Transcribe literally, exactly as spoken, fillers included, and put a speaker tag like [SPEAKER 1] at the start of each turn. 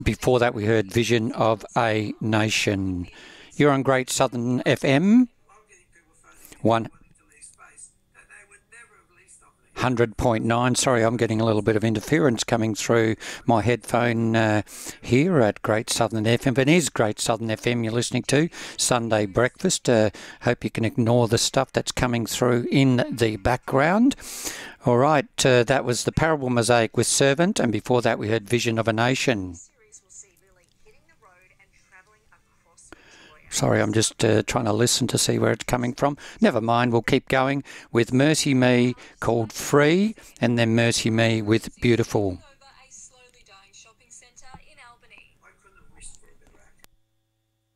[SPEAKER 1] before that, we heard Vision of a Nation. You're on Great Southern F M, one hundred point nine. Sorry, I'm getting a little bit of interference coming through my headphone uh, here at Great Southern F M. It is Great Southern F M you're listening to, Sunday Breakfast. Uh, hope you can ignore the stuff that's coming through in the background. All right, uh, that was the Parable Mosaic with Servant, and before that we heard Vision of a Nation. Sorry, I'm just uh, trying to listen to see where it's coming from. Never mind, we'll keep going with Mercy Me called Free, and then Mercy Me with Beautiful.